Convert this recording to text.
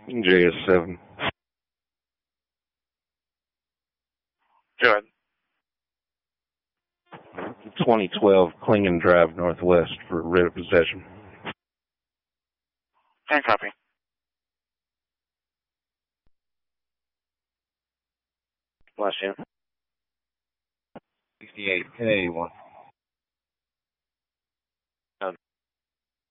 JS7. Go ahead. 2012 Klingon Drive Northwest for writ of possession. And copy. Last chance. 68K, 1.